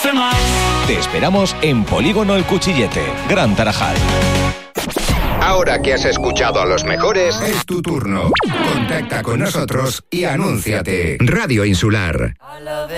mucho más. Te esperamos en Polígono El Cuchillete, Gran Tarajal. Ahora que has escuchado a los mejores, es tu turno. Contacta con nosotros y anúnciate. Radio Insular.